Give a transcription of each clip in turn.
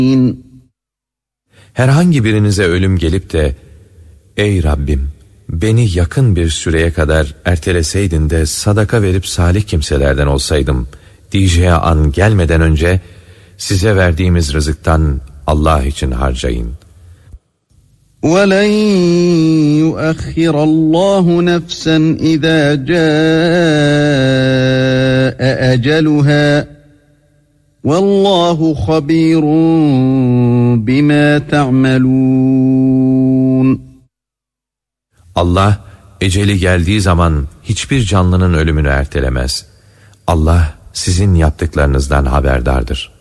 Herhangi birinize ölüm gelip de ey Rabbim beni yakın bir süreye kadar erteleseydin de sadaka verip salih kimselerden olsaydım diyeceği an gelmeden önce size verdiğimiz rızıktan Allah için harcayın. وَلَنْ يُؤَخِّرَ اللّٰهُ نَفْسًا اِذَا جَاءَ اَجَلُهَا وَاللّٰهُ خَب۪يرٌ بِمَا تَعْمَلُونَ. Allah eceli geldiği zaman hiçbir canlının ölümünü ertelemez. Allah sizin yaptıklarınızdan haberdardır.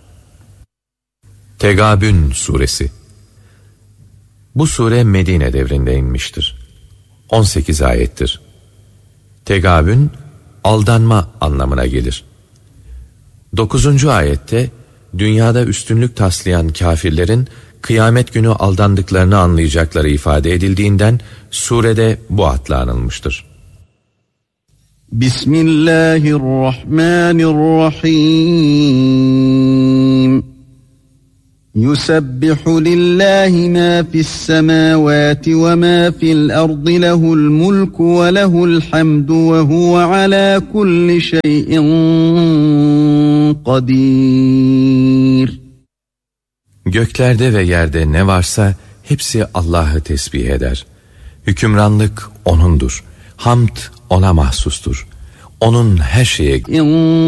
Tegabün Suresi. Bu sure Medine devrinde inmiştir. 18 ayettir. Tegabün, aldanma anlamına gelir. 9. ayette, dünyada üstünlük taslayan kafirlerin, kıyamet günü aldandıklarını anlayacakları ifade edildiğinden, surede bu adla anılmıştır. Bismillahirrahmanirrahim. يُسَبِّحُ لِلَّهِ مَا فِي السَّمَاوَاتِ وَمَا فِي الْأَرْضِ لَهُ الْمُلْكُ وَلَهُ الْحَمْدُ وَهُوَ عَلَى كُلِّ شَيْءٍ قَدِيرٌ. Göklerde ve yerde ne varsa hepsi Allah'ı tesbih eder. Hükümranlık O'nundur. Hamd O'na mahsustur. O'nun her şeye